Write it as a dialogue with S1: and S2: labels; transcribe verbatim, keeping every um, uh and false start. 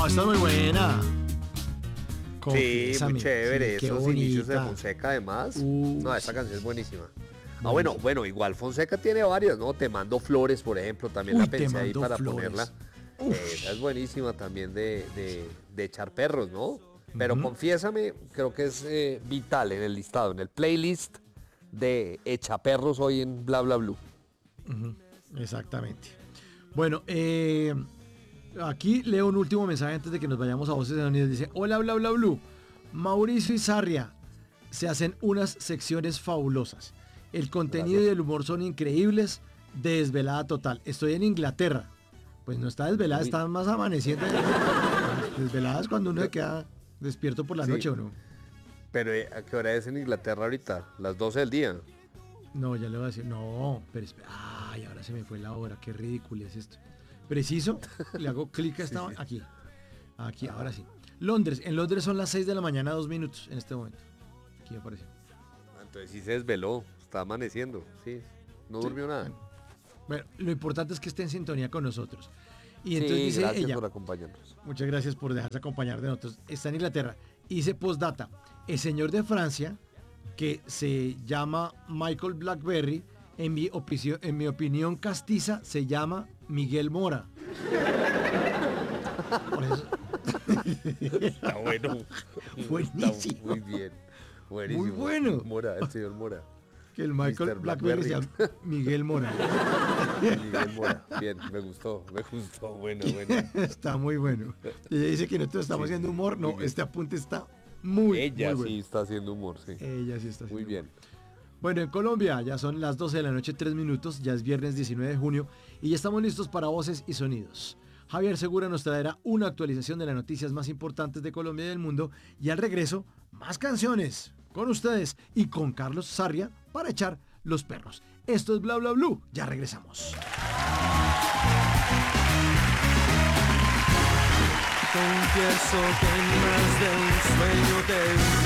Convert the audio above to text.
S1: esta es muy buena.
S2: Sí,
S1: Confiésame.
S2: muy chévere.
S1: Sí, qué
S2: Esos inicios de
S1: bonita.
S2: Fonseca, además.
S1: Uh,
S2: no, esta
S1: sí.
S2: canción es buenísima. Ah,
S1: Buenísimo.
S2: bueno, bueno, igual Fonseca tiene varias, ¿no? Te mando flores, por ejemplo, también
S1: Uy,
S2: la
S1: Te
S2: pensé ahí
S1: Mando
S2: para
S1: Flores.
S2: ponerla.
S1: Uf.
S2: Esa es buenísima también de, de, de echar perros, ¿no? Pero
S1: Ujú.
S2: confiésame, creo que es eh, vital en el listado, en el playlist de Echaperros hoy en Bla Bla Blue.
S1: Ujú, exactamente. Bueno, eh, aquí leo un último mensaje antes de que nos vayamos a Voces de Unidos. Dice, hola, bla, bla, blue. Mauricio y Sarria se hacen unas secciones fabulosas. El contenido
S2: Gracias.
S1: y el humor son increíbles. Desvelada total. Estoy en Inglaterra. Pues no está desvelada,
S2: Uy.
S1: está más amaneciendo. Desvelada es cuando uno se queda despierto por la
S2: Sí.
S1: noche, ¿o no?
S2: Pero eh, ¿a qué hora es en Inglaterra ahorita? Las doce del día.
S1: No, ya le voy a decir. No, pero espera. Ay, ahora se me fue la hora. Qué ridículo es esto. Preciso, le hago clic a esta.
S2: Sí, sí.
S1: Aquí. Aquí, ahora sí. Londres. En Londres son las seis de la mañana, dos minutos en este momento. Aquí aparece.
S2: Entonces sí se desveló, está amaneciendo, sí. No durmió nada.
S1: Bueno, lo importante es que esté en sintonía con nosotros. Y
S2: Sí,
S1: entonces dice
S2: gracias
S1: ella.
S2: por acompañarnos.
S1: Muchas gracias por dejarse acompañar de nosotros. Está en Inglaterra. Y dice postdata. El señor de Francia, que se llama Michael Blackberry, en mi, opicio- en mi opinión castiza, se llama Miguel Mora. Por eso.
S2: Está bueno.
S1: Buenísimo.
S2: Está muy bien. Buenísimo.
S1: Muy bueno.
S2: Mora, el señor Mora.
S1: Que el Michael
S2: mister
S1: Blackberry se llama Miguel Mora.
S2: Miguel Mora. Bien, me gustó, me gustó. Bueno, bueno.
S1: Está muy bueno. Y ella dice que nosotros estamos
S2: Sí,
S1: haciendo humor.
S2: muy
S1: No,
S2: bien.
S1: este apunte está muy,
S2: Ella
S1: muy
S2: sí
S1: bueno.
S2: está haciendo humor, sí.
S1: Ella sí está haciendo
S2: Muy bien.
S1: humor. Bueno, en Colombia ya son las doce de la noche, tres minutos, ya es viernes diecinueve de junio y ya estamos listos para Voces y Sonidos. Javier Segura nos traerá una actualización de las noticias más importantes de Colombia y del mundo y al regreso, más canciones con ustedes y con Carlos Sarria para echar los perros. Esto es Bla Bla Blue, ya regresamos.
S3: Confieso que más de un sueño te